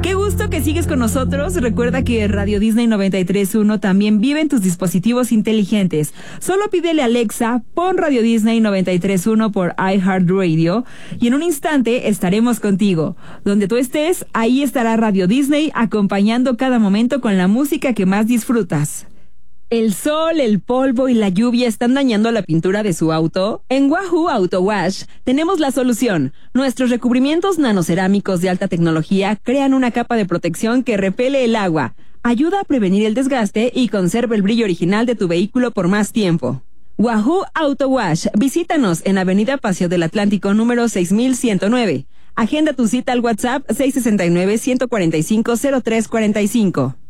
Qué gusto que sigues con nosotros. Recuerda que Radio Disney 93.1 también vive en tus dispositivos inteligentes. Solo pídele a Alexa, pon Radio Disney 93.1 por iHeartRadio y en un instante estaremos contigo. Donde tú estés, ahí estará Radio Disney acompañando cada momento con la música que más disfrutas. ¿El sol, el polvo y la lluvia están dañando la pintura de su auto? En Wahoo Auto Wash tenemos la solución. Nuestros recubrimientos nanocerámicos de alta tecnología crean una capa de protección que repele el agua, ayuda a prevenir el desgaste y conserva el brillo original de tu vehículo por más tiempo. Wahoo Auto Wash. Visítanos en Avenida Paseo del Atlántico número 6109. Agenda tu cita al WhatsApp 669-145-0345.